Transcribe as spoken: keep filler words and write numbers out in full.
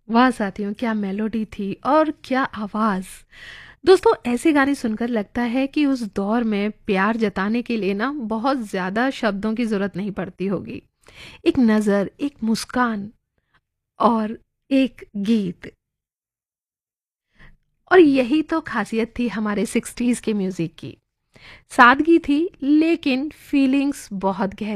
वाह साथियों, क्या मेलोडी थी और क्या आवाज़। दोस्तों, ऐसे गाने सुनकर लगता है कि उस दौर में प्यार जताने के लिए ना बहुत ज़्यादा शब्दों की ज़रूरत नहीं पड़ती होगी। एक नज़र, एक मुस्कान और एक गीत। और यही तो खासियत थी हमारे सिक्सटीज़ के म्यूज़िक की। सादगी थी लेकिन फीलिंग्स बहुत गहरी।